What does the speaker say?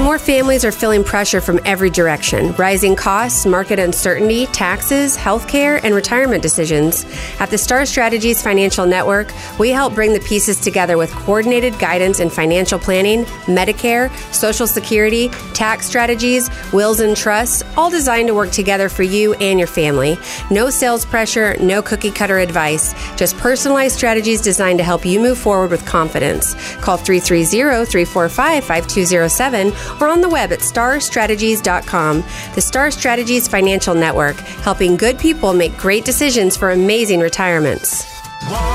more families are feeling pressure from every direction. Rising costs, market uncertainty, taxes, healthcare, and retirement decisions. At the Star Strategies Financial Network, we help bring the pieces together with coordinated guidance in financial planning, Medicare, Social Security, tax strategies, wills and trusts, all designed to work together for you and your family. No sales pressure, no cookie-cutter advice, just personalized strategies designed to help you move forward with confidence. Call 330-345-5207 or on the web at starstrategies.com. The Star Strategies Financial Network, helping good people make great decisions for amazing retirements.